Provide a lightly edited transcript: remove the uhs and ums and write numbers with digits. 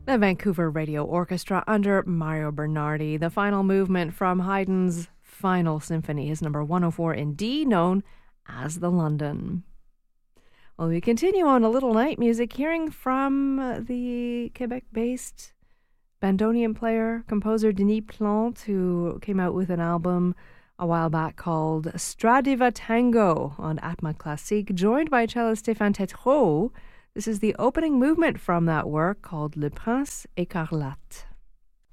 The Vancouver Radio Orchestra under Mario Bernardi. The final movement from Haydn's Final Symphony is number 104 in D, known as the London. Well, we continue on a little night music, hearing from the Quebec-based bandoneon player, composer Denis Plante, who came out with an album a while back called Stradiva Tango on Atma Classique, joined by cellist Stéphane Tétrault. This is the opening movement from that work called Le Prince Écarlate.